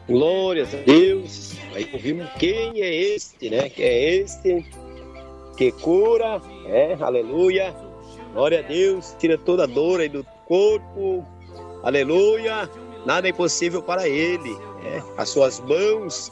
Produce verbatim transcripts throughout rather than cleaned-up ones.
Glórias a Deus. Aí ouvimos quem é este, né? Quem é este que cura, é, aleluia. Glória a Deus, tira toda a dor aí do corpo, aleluia. Nada é impossível para Ele, é. As suas mãos,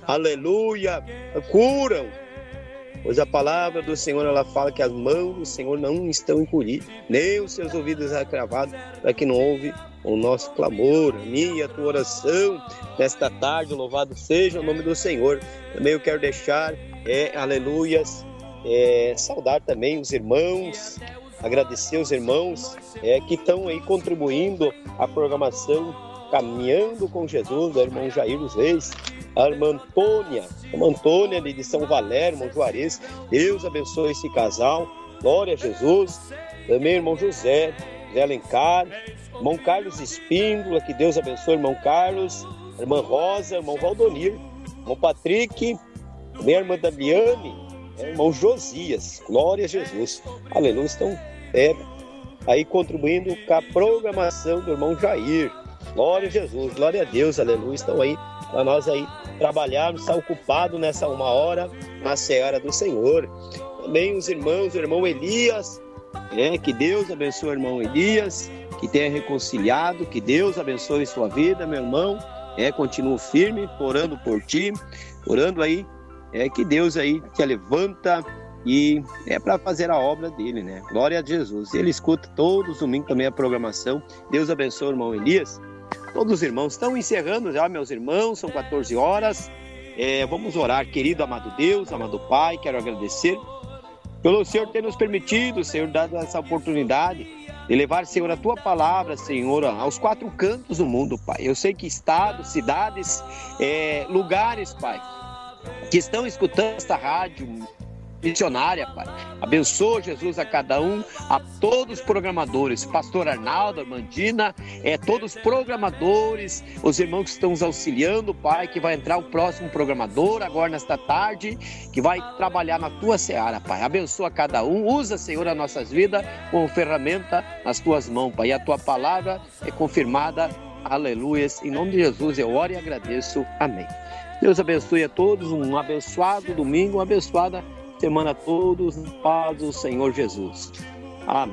aleluia, curam. Pois a palavra do Senhor, ela fala que as mãos do Senhor não estão encolhidas, nem os seus ouvidos cravados, para que não ouve o nosso clamor, a minha e a tua oração nesta tarde. Louvado seja o nome do Senhor. Também eu quero deixar, é, aleluias, é, saudar também os irmãos, agradecer os irmãos é, que estão aí contribuindo à programação Caminhando com Jesus, do irmão Jair dos Reis, a irmã Antônia, a irmã Antônia de São Valério, irmão Juarez. Deus abençoe esse casal, glória a Jesus. Também irmão José, José Alencar, irmão Carlos Espíndola, que Deus abençoe, irmão Carlos, irmã Rosa, irmão Valdonir, irmão Patrick, também a irmã Daviane, irmão Josias, glória a Jesus, aleluia. Estão é, aí contribuindo com a programação do irmão Jair, glória a Jesus, glória a Deus, aleluia. Estão aí para nós aí trabalharmos, estar ocupado nessa uma hora na seara do Senhor. Também os irmãos, o irmão Elias, é, que Deus abençoe o irmão Elias, que tenha reconciliado, que Deus abençoe sua vida, meu irmão, é, continua firme, orando por ti, orando aí, é, que Deus aí te levanta e é para fazer a obra dele, né? Glória a Jesus. Ele escuta todos os domingos também a programação. Deus abençoe o irmão Elias. Todos os irmãos estão encerrando já, meus irmãos, são quatorze horas. É, vamos orar, querido amado Deus, amado Pai, quero agradecer pelo Senhor ter nos permitido, Senhor, dado essa oportunidade de levar, Senhor, a Tua palavra, Senhor, aos quatro cantos do mundo, Pai. Eu sei que estados, cidades, é, lugares, Pai, que estão escutando esta rádio missionária, Pai. Abençoa, Jesus, a cada um, a todos os programadores, pastor Arnaldo, Armandina, é, todos os programadores, os irmãos que estão nos auxiliando, Pai, que vai entrar o próximo programador agora nesta tarde, que vai trabalhar na Tua seara, Pai. Abençoa cada um, usa, Senhor, as nossas vidas como ferramenta nas Tuas mãos, Pai, e a Tua palavra é confirmada, aleluias. Em nome de Jesus eu oro e agradeço, amém. Deus abençoe a todos, um abençoado domingo, uma abençoada semana a todos, paz do Senhor Jesus. Amém.